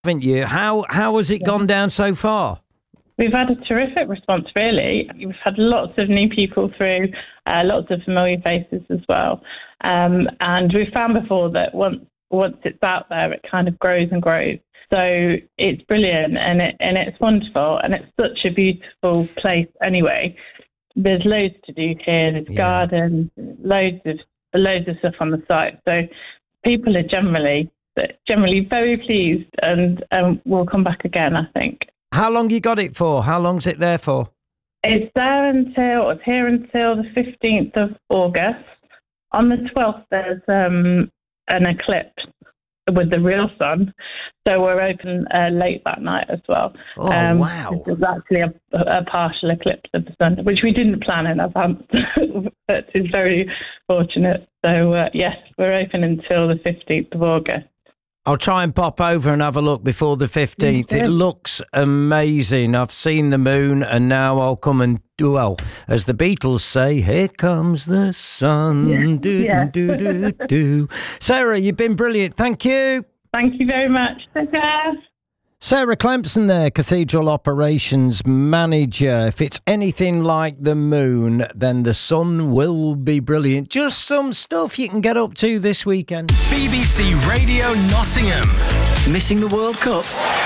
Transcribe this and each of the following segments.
haven't you? How has it gone down so far? We've had a terrific response, really. We've had lots of new people through, lots of familiar faces as well. And we've found before that once it's out there, it kind of grows and grows. So it's brilliant and it's wonderful and it's such a beautiful place anyway. There's loads to do here. There's gardens, loads of stuff on the site. So people are generally very pleased and will come back again, I think. How long you got it for? How long's it there for? It's here until the 15th of August. On the 12th, there's an eclipse with the real sun. So we're open late that night as well. Oh, wow. There's actually a partial eclipse of the sun, which we didn't plan in advance, but is very fortunate. So, yes, we're open until the 15th of August. I'll try and pop over and have a look before the 15th. It looks amazing. I've seen the moon and now I'll come and do, well, as the Beatles say, here comes the sun. Do. Sarah, you've been brilliant. Thank you. Thank you very much. Take care. Sarah Clemson there, Cathedral Operations Manager. If it's anything like the moon, then the sun will be brilliant. Just some stuff you can get up to this weekend. BBC Radio Nottingham. Missing the World Cup?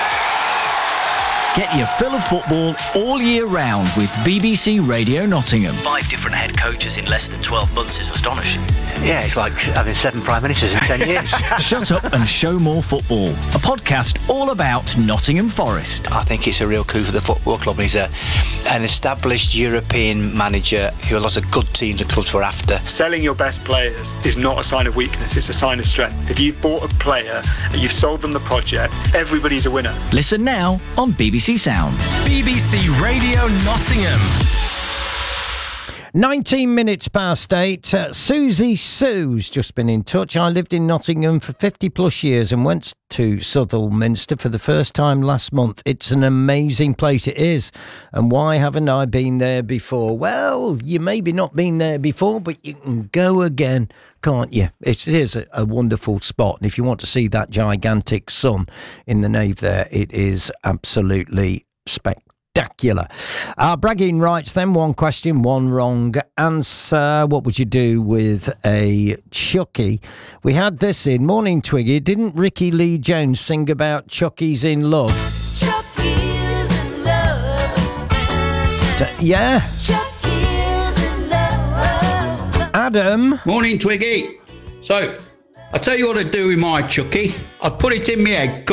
Get your fill of football all year round with BBC Radio Nottingham. 5 different head coaches in less than 12 months is astonishing. Yeah, it's like having 7 prime ministers in 10 years. Shut Up and Show More Football, a podcast all about Nottingham Forest. I think it's a real coup for the football club. He's an established European manager who a lot of good teams and clubs were after. Selling your best players is not a sign of weakness, it's a sign of strength. If you've bought a player and you've sold them the project, everybody's a winner. Listen now on BBC Sounds. BBC Radio Nottingham. 19 minutes past 8. Susie Sue's just been in touch. I lived in Nottingham for 50 plus years and went to Southall Minster for the first time last month. It's an amazing place, it is. And why haven't I been there before? Well, you maybe not been there before, but you can go again, can't you? It is a wonderful spot. And if you want to see that gigantic sun in the nave there, it is absolutely spectacular. Bragging rights then, one question, one wrong answer. What would you do with a Chucky? We had this in Morning Twiggy. Didn't Ricky Lee Jones sing about Chucky's in love? Chucky's in love. Yeah. Chucky's in love. Adam. Morning, Twiggy. So, I'll tell you what I'd do with my Chucky. I'd put it in my egg cup